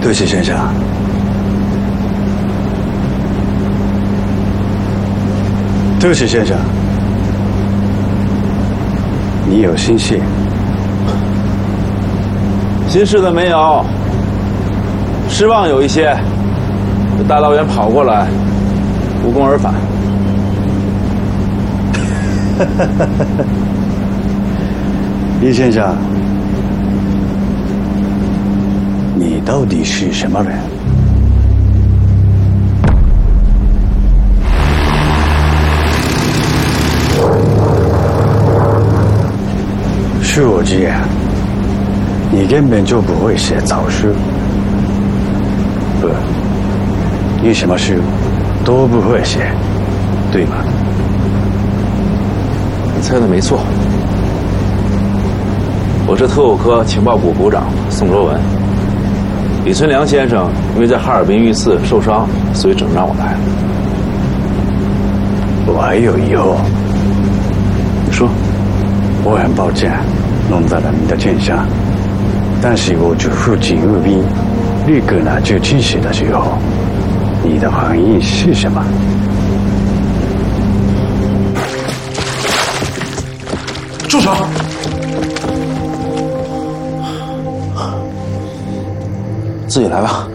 对不起，先生。对不起，先生。你有心事？ 心事的没有，失望有一些。大老远跑过来，无功而返。 李先生，你到底是什么人？恕我直言，你根本就不会写草书，不，你什么书都不会写，对吗？ 你猜的没错，我是特务科情报部部长宋卓文。李存良先生因为在哈尔滨遇刺受伤，所以只能让我来了。 我还有疑惑。 你说， 我很抱歉弄砸了你的剑下，但是我嘱咐警务兵立刻拿去驱使的时候，你的反应是什么？ 住手！ 自己来吧。